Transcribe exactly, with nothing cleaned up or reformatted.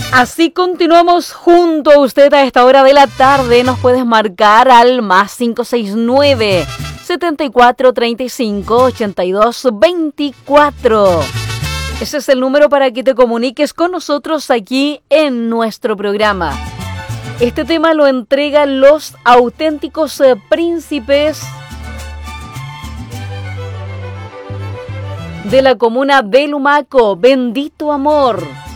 Así continuamos junto a usted a esta hora de la tarde. Nos puedes marcar al más cinco seis nueve, setenta y cuatro, treinta y cinco, ochenta y dos, veinticuatro. Ese es el número para que te comuniques con nosotros aquí en nuestro programa. Este tema lo entregan los auténticos eh, príncipes de la comuna de Lumaco. Bendito amor.